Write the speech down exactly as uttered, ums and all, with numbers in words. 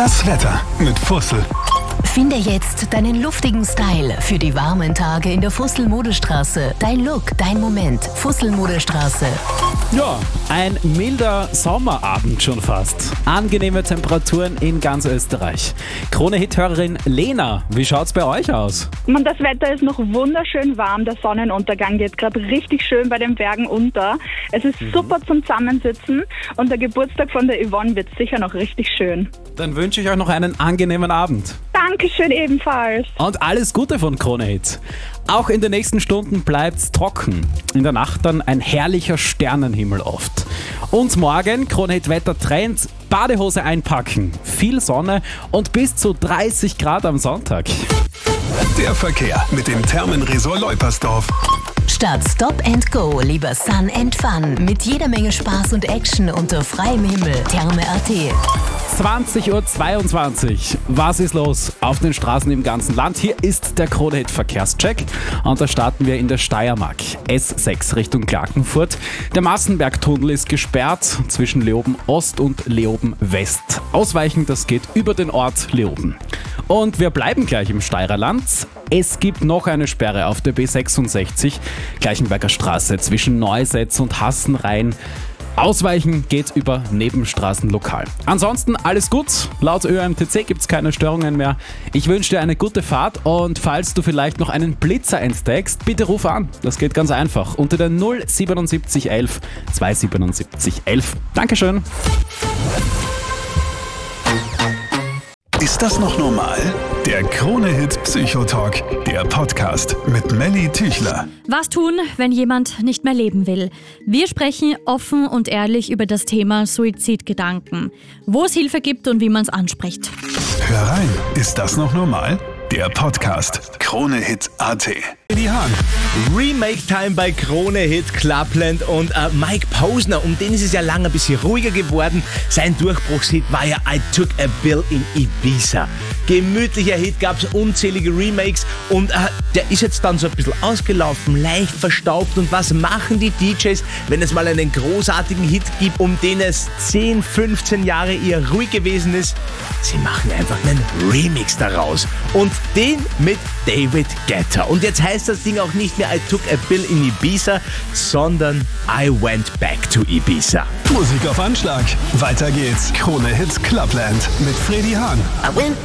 Das Wetter mit Fussel. Finde jetzt deinen luftigen Style für die warmen Tage in der Fussel-Modestraße. Dein Look, dein Moment. Fussel-Modestraße. Ja, ein milder Sommerabend schon fast. Angenehme Temperaturen in ganz Österreich. Krone-Hit-Hörerin Lena, wie schaut's bei euch aus? Man, das Wetter ist noch wunderschön warm. Der Sonnenuntergang geht gerade richtig schön bei den Bergen unter. Es ist mhm. super zum Zusammensitzen und der Geburtstag von der Yvonne wird sicher noch richtig schön. Dann wünsche ich euch noch einen angenehmen Abend. Dankeschön ebenfalls. Und alles Gute von Krone-Hit. Auch in den nächsten Stunden bleibt's trocken. In der Nacht dann ein herrlicher Sternenhimmel oft. Und morgen Krone-Hit-Wetter-Trend, Badehose einpacken, viel Sonne und bis zu dreißig Grad am Sonntag. Der Verkehr mit dem Thermenresort Leupersdorf. Statt Stop and Go lieber Sun and Fun mit jeder Menge Spaß und Action unter freiem Himmel. Therme punkt a t. zwanzig Uhr zweiundzwanzig. Was ist los auf den Straßen im ganzen Land? Hier ist der Krone-Hit Verkehrscheck und da starten wir in der Steiermark. S sechs Richtung Klagenfurt. Der Massenbergtunnel ist gesperrt zwischen Leoben Ost und Leoben West. Ausweichen, das geht über den Ort Leoben. Und wir bleiben gleich im Steirerland. Es gibt noch eine Sperre auf der B sechsundsechzig, Gleichenberger Straße zwischen Neusetz und Hassenrhein. Ausweichen geht über Nebenstraßenlokal. Ansonsten alles gut. Laut Ö M T C gibt es keine Störungen mehr. Ich wünsche dir eine gute Fahrt und falls du vielleicht noch einen Blitzer entdeckst, bitte ruf an. Das geht ganz einfach. Unter der null siebenundsiebzig elf zweihundertsiebenundsiebzig elf. Dankeschön. Ist das noch normal? Der Krone-Hit Psychotalk, der Podcast mit Melly Tüchler. Was tun, wenn jemand nicht mehr leben will? Wir sprechen offen und ehrlich über das Thema Suizidgedanken, wo es Hilfe gibt und wie man es anspricht. Hör rein, ist das noch normal? Der Podcast Krone-Hit punkt a t. Die Hahn. Remake-Time bei Krone-Hit, Clubland und äh, Mike Posner, um den ist es ja lange ein bisschen ruhiger geworden. Sein Durchbruchshit war ja I Took a Bill in Ibiza. Gemütlicher Hit, gab es unzählige Remakes und äh, der ist jetzt dann so ein bisschen ausgelaufen, leicht verstaubt. Und was machen die D Js, wenn es mal einen großartigen Hit gibt, um den es zehn, fünfzehn Jahre eher ruhig gewesen ist? Sie machen einfach einen Remix daraus und den mit David Guetta. Und jetzt heißt das Ding auch nicht mehr I Took a Bill in Ibiza, sondern I Went Back to Ibiza. Musik auf Anschlag. Weiter geht's. Krone-Hit Clubland mit Freddy Hahn. I went